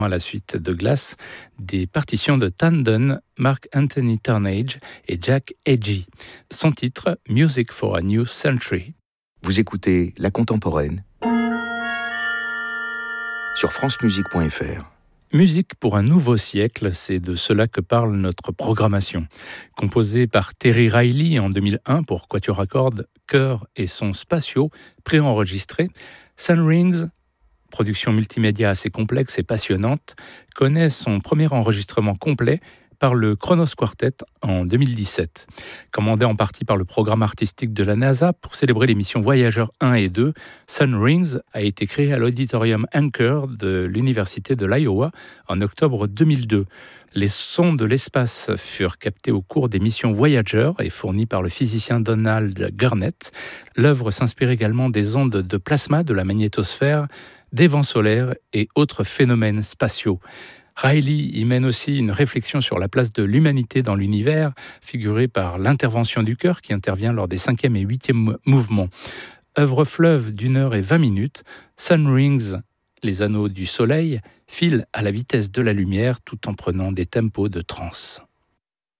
à la suite de Glass, des partitions de Tandon, Mark Anthony Turnage et Jack Edgy. Son titre, Music for a New Century. Vous écoutez La Contemporaine sur francemusique.fr. Musique pour un nouveau siècle, c'est de cela que parle notre programmation. Composée par Terry Riley en 2001 pour quatuor à cordes, chœur et sons spatiaux préenregistrés, Sun Rings, production multimédia assez complexe et passionnante, connaît son premier enregistrement complet par le Kronos Quartet en 2017. Commandé en partie par le programme artistique de la NASA pour célébrer les missions Voyager 1 et 2, Sun Rings a été créé à l'auditorium Anchor de l'Université de l'Iowa en octobre 2002. Les sons de l'espace furent captés au cours des missions Voyager et fournis par le physicien Donald Gurnett. L'œuvre s'inspire également des ondes de plasma de la magnétosphère, des vents solaires et autres phénomènes spatiaux. Riley y mène aussi une réflexion sur la place de l'humanité dans l'univers, figurée par l'intervention du chœur qui intervient lors des 5e et 8e mouvements. Œuvre fleuve d'1h20, Sun Rings, les anneaux du soleil, filent à la vitesse de la lumière tout en prenant des tempos de trance.